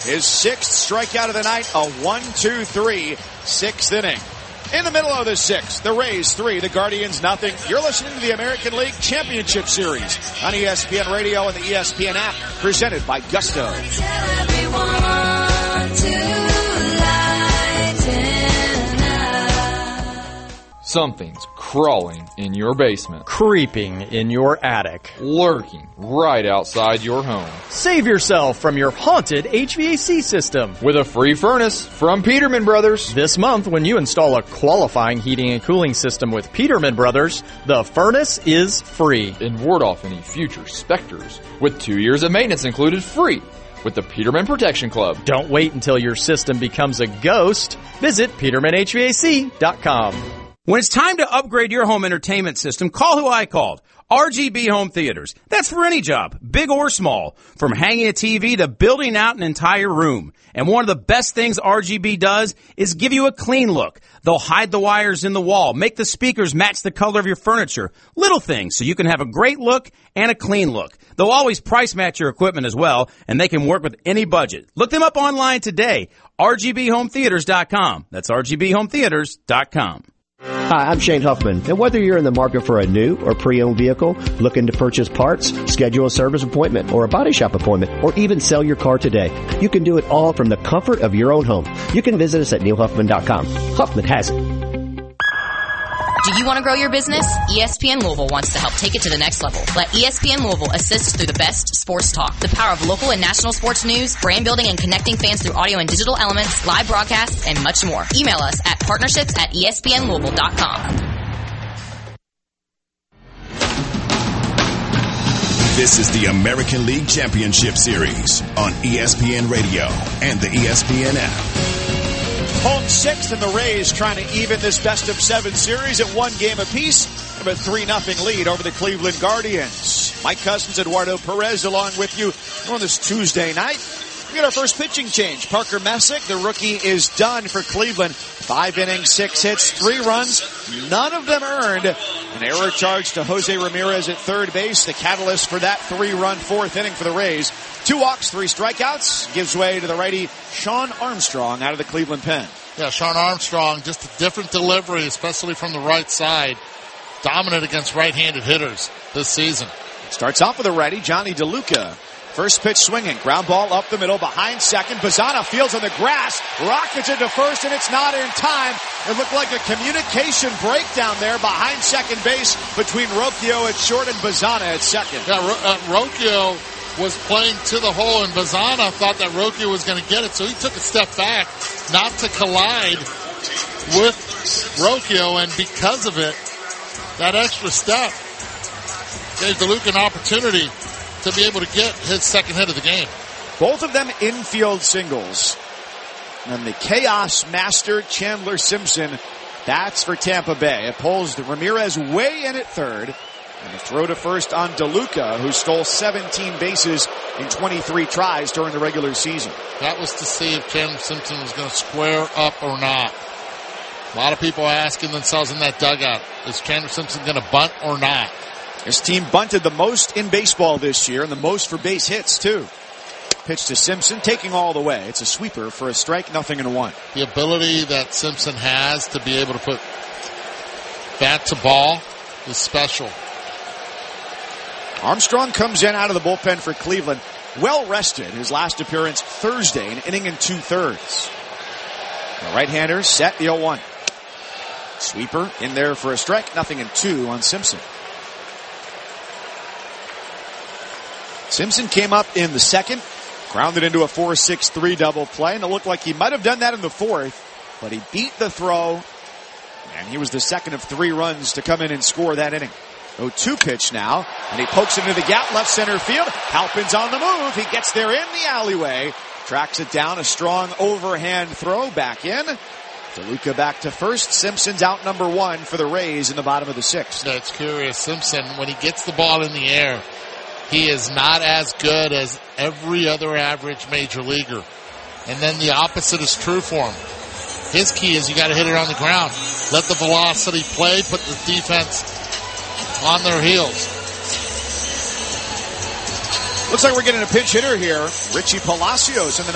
his 6th strikeout of the night, a 1-2-3 6th inning. In the middle of the 6th, the Rays 3, the Guardians nothing. You're listening to the American League Championship Series on ESPN Radio and the ESPN app, presented by Gusto. Something's crawling in your basement, creeping in your attic, lurking right outside your home. Save yourself from your haunted HVAC system with a free furnace from Peterman Brothers. This month, when you install a qualifying heating and cooling system with Peterman Brothers, the furnace is free. And ward off any future specters with 2 years of maintenance included free with the Peterman Protection Club. Don't wait until your system becomes a ghost. Visit PetermanHVAC.com. When it's time to upgrade your home entertainment system, call who I called. RGB Home Theaters. That's for any job, big or small. From hanging a TV to building out an entire room. And one of the best things RGB does is give you a clean look. They'll hide the wires in the wall, make the speakers match the color of your furniture. Little things so you can have a great look and a clean look. They'll always price match your equipment as well, and they can work with any budget. Look them up online today. RGBHomeTheaters.com. That's RGBHomeTheaters.com. Hi, I'm Shane Huffman, and whether you're in the market for a new or pre-owned vehicle, looking to purchase parts, schedule a service appointment or a body shop appointment, or even sell your car today, you can do it all from the comfort of your own home. You can visit us at neilhuffman.com. Huffman has it. Do you want to grow your business? ESPN Louisville wants to help take it to the next level. Let ESPN Louisville assist through the best sports talk. The power of local and national sports news, brand building and connecting fans through audio and digital elements, live broadcasts, and much more. Email us at partnerships@espnlouisville.com. This is the American League Championship Series on ESPN Radio and the ESPN app. Home 6th, and the Rays trying to even this best-of-7 series at 1 game apiece. Have a 3-0 lead over the Cleveland Guardians. Mike Cousins, Eduardo Perez along with you on this Tuesday night. We get our first pitching change. Parker Messick, the rookie, is done for Cleveland. 5 innings, 6 hits, 3 runs, none of them earned. An error charge to Jose Ramirez at third base, the catalyst for that 3-run 4th inning for the Rays. 2 walks, 3 strikeouts, gives way to the righty Shawn Armstrong out of the Cleveland pen. Yeah, Shawn Armstrong, just a different delivery, especially from the right side. Dominant against right-handed hitters this season. Starts off with a righty, Johnny DeLuca. First pitch swinging, ground ball up the middle, behind second. Bazana fields on the grass, rockets into first, and it's not in time. It looked like a communication breakdown there behind second base between Rocchio at short and Bazana at second. Yeah, Rocchio was playing to the hole, and Bazana thought that Rocchio was going to get it, so he took a step back not to collide with Rocchio, and because of it, that extra step gave DeLuca an opportunity to be able to get his second hit of the game. Both of them infield singles. And the chaos master, Chandler Simpson, bats for Tampa Bay. It pulls Ramirez way in at third. And a throw to first on DeLuca, who stole 17 bases in 23 tries during the regular season. That was to see if Chandler Simpson was going to square up or not. A lot of people asking themselves in that dugout, is Chandler Simpson going to bunt or not? His team bunted the most in baseball this year and the most for base hits, too. Pitch to Simpson, taking all the way. It's a sweeper for a strike, 0-1. The ability that Simpson has to be able to put bat to ball is special. Armstrong comes in out of the bullpen for Cleveland, well rested. His last appearance Thursday, an inning and 2/3. The right-hander set the 0-1. Sweeper in there for a strike, 0-2 on Simpson. Simpson came up in the second, grounded into a 4-6-3 double play, and it looked like he might have done that in the fourth, but he beat the throw, and he was the second of 3 runs to come in and score that inning. 0-2 pitch now, and he pokes it into the gap, left center field. Halpin's on the move. He gets there in the alleyway, tracks it down, a strong overhand throw back in. DeLuca back to first. Simpson's out number 1 for the Rays in the bottom of the 6th. That's curious. Simpson, when he gets the ball in the air, he is not as good as every other average major leaguer. And then the opposite is true for him. His key is you got to hit it on the ground. Let the velocity play, put the defense on their heels. Looks like we're getting a pinch hitter here. Richie Palacios in the